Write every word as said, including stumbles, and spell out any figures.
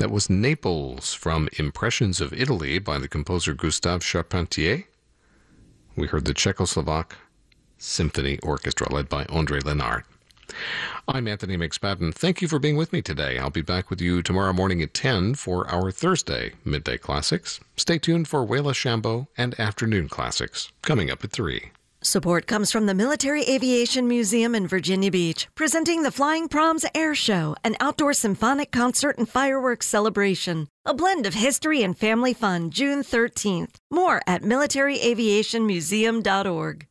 That was Naples from Impressions of Italy by the composer Gustave Charpentier. We heard the Czechoslovak Symphony Orchestra led by André Lenard. I'm Anthony McSpadden. Thank you for being with me today. I'll be back with you tomorrow morning at ten for our Thursday Midday Classics. Stay tuned for Wayla Shambo and Afternoon Classics coming up at three. Support comes from the Military Aviation Museum in Virginia Beach, presenting the Flying Proms Air Show, an outdoor symphonic concert and fireworks celebration. A blend of history and family fun, June thirteenth. More at military aviation museum dot org.